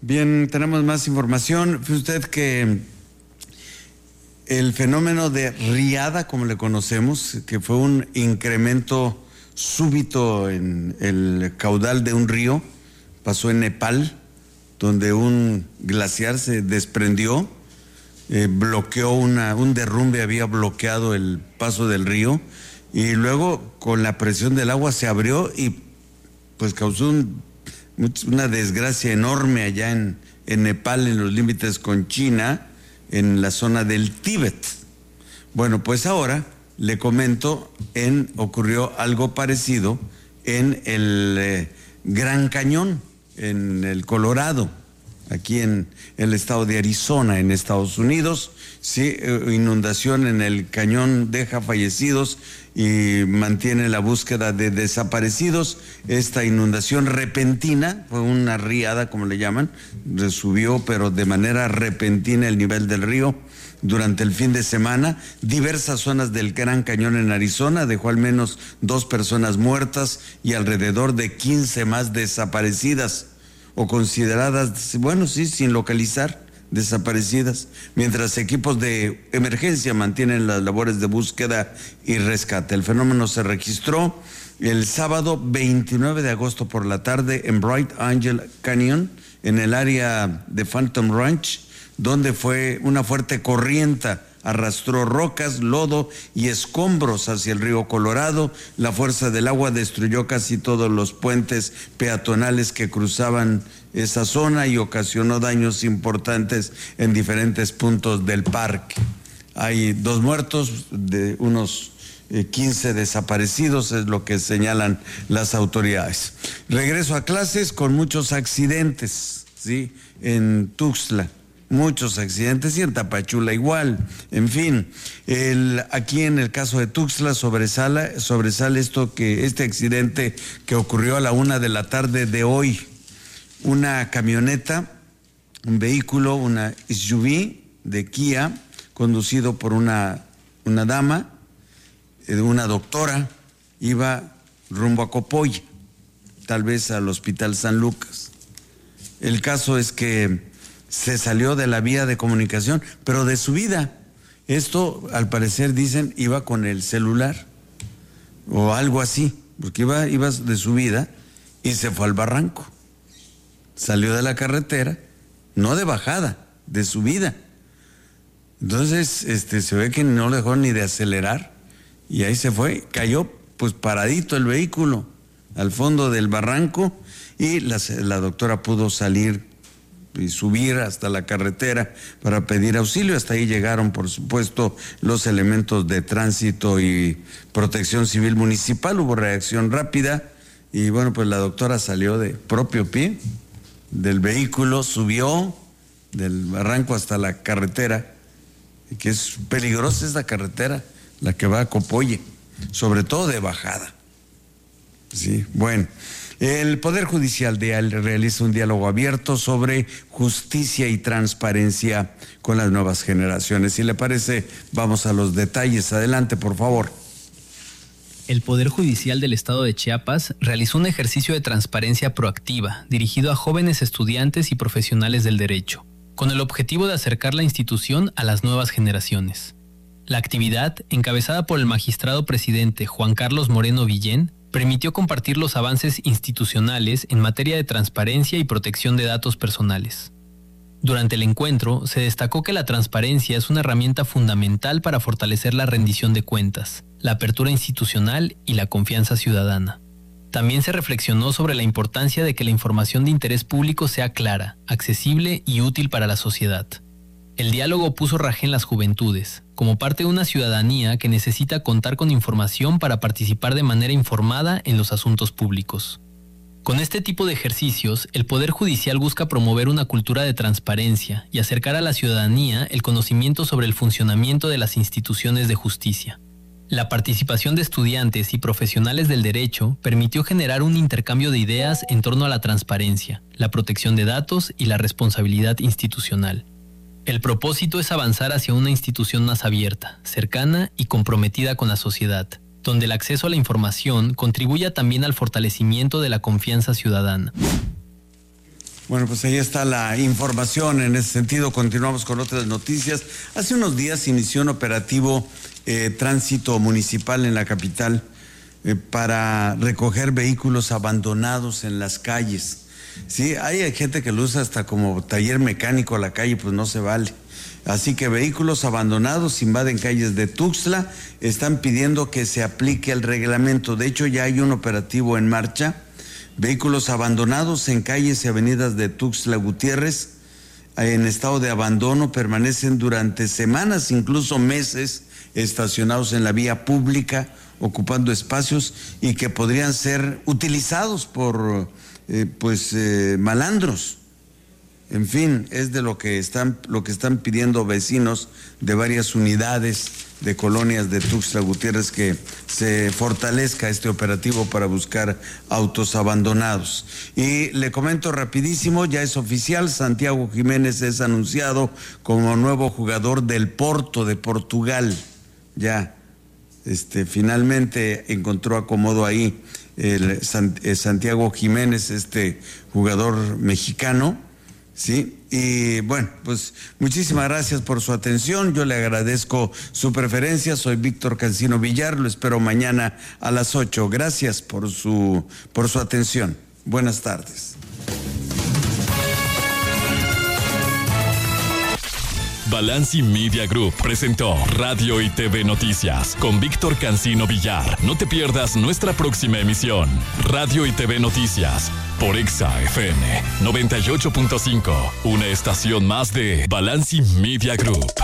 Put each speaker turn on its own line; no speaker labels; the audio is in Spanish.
Bien, tenemos más información. Fue usted que el fenómeno de riada, como le conocemos, que fue un incremento súbito en el caudal de un río, pasó en Nepal, donde un glaciar se desprendió, bloqueó un derrumbe, había bloqueado el paso del río, y luego con la presión del agua se abrió y pues causó una desgracia enorme allá en Nepal, en los límites con China, en la zona del Tíbet. Bueno, pues ahora le comento, ocurrió algo parecido en el Gran Cañón, en el Colorado, aquí en el estado de Arizona, en Estados Unidos. Sí, inundación en el cañón deja fallecidos y mantiene la búsqueda de desaparecidos. Esta inundación repentina, fue una riada como le llaman, subió pero de manera repentina el nivel del río durante el fin de semana. Diversas zonas del Gran Cañón en Arizona dejó al menos 2 personas muertas y alrededor de 15 más desaparecidas o consideradas, bueno, sí, sin localizar, desaparecidas, mientras equipos de emergencia mantienen las labores de búsqueda y rescate. El fenómeno se registró el sábado 29 de agosto por la tarde en Bright Angel Canyon, en el área de Phantom Ranch, donde fue una fuerte corriente, arrastró rocas, lodo y escombros hacia el río Colorado. La fuerza del agua destruyó casi todos los puentes peatonales que cruzaban esa zona y ocasionó daños importantes en diferentes puntos del parque. Hay 2 muertos, de unos 15 desaparecidos, es lo que señalan las autoridades. Regreso a clases con muchos accidentes, ¿sí? En Tuxtla. Muchos accidentes y en Tapachula igual. En fin, aquí en el caso de Tuxtla sobresale este accidente que ocurrió a la 1 de la tarde de hoy. Una camioneta, un vehículo, una SUV de Kia, conducido por una dama, una doctora, iba rumbo a Copoy, tal vez al Hospital San Lucas. El caso es que se salió de la vía de comunicación, pero de subida. Esto, al parecer, dicen, iba con el celular o algo así, porque iba de subida y se fue al barranco. Salió de la carretera, no de bajada, de subida. Entonces, se ve que no dejó ni de acelerar y ahí se fue, cayó pues paradito el vehículo al fondo del barranco y la doctora pudo salir y subir hasta la carretera para pedir auxilio. Hasta ahí llegaron, por supuesto, los elementos de tránsito y protección civil municipal. Hubo reacción rápida y bueno, pues la doctora salió de propio pie del vehículo, subió del barranco hasta la carretera, que es peligrosa esta carretera, la que va a Copoye, sobre todo de bajada. Sí, bueno. El Poder Judicial realiza un diálogo abierto sobre justicia y transparencia con las nuevas generaciones. Si le parece, vamos a los detalles. Adelante, por favor.
El Poder Judicial del Estado de Chiapas realizó un ejercicio de transparencia proactiva dirigido a jóvenes estudiantes y profesionales del derecho, con el objetivo de acercar la institución a las nuevas generaciones. La actividad, encabezada por el magistrado presidente Juan Carlos Moreno Villén, permitió compartir los avances institucionales en materia de transparencia y protección de datos personales. Durante el encuentro, se destacó que la transparencia es una herramienta fundamental para fortalecer la rendición de cuentas, la apertura institucional y la confianza ciudadana. También se reflexionó sobre la importancia de que la información de interés público sea clara, accesible y útil para la sociedad. El diálogo puso raje en las juventudes, como parte de una ciudadanía que necesita contar con información para participar de manera informada en los asuntos públicos. Con este tipo de ejercicios, el Poder Judicial busca promover una cultura de transparencia y acercar a la ciudadanía el conocimiento sobre el funcionamiento de las instituciones de justicia. La participación de estudiantes y profesionales del derecho permitió generar un intercambio de ideas en torno a la transparencia, la protección de datos y la responsabilidad institucional. El propósito es avanzar hacia una institución más abierta, cercana y comprometida con la sociedad, donde el acceso a la información contribuya también al fortalecimiento de la confianza ciudadana.
Bueno, pues ahí está la información. En ese sentido, continuamos con otras noticias. Hace unos días inició un operativo tránsito municipal en la capital para recoger vehículos abandonados en las calles. Sí, hay gente que lo usa hasta como taller mecánico a la calle, pues no se vale. Así que vehículos abandonados invaden calles de Tuxtla, están pidiendo que se aplique el reglamento. De hecho, ya hay un operativo en marcha. Vehículos abandonados en calles y avenidas de Tuxtla Gutiérrez en estado de abandono permanecen durante semanas, incluso meses, estacionados en la vía pública, ocupando espacios y que podrían ser utilizados por malandros. En fin, es de lo que están pidiendo vecinos de varias unidades de colonias de Tuxtla Gutiérrez, que se fortalezca este operativo para buscar autos abandonados. Y le comento rapidísimo, ya es oficial, Santiago Jiménez es anunciado como nuevo jugador del Porto de Portugal. Ya, finalmente encontró acomodo ahí Santiago Jiménez, este jugador mexicano. Sí, y bueno, pues muchísimas gracias por su atención. Yo le agradezco su preferencia. Soy Víctor Cancino Villar. Lo espero mañana a las 8. Gracias por su atención. Buenas tardes.
Balanci Media Group presentó Radio y TV Noticias con Víctor Cancino Villar. No te pierdas nuestra próxima emisión. Radio y TV Noticias por Exa FM 98.5, una estación más de Balanci Media Group.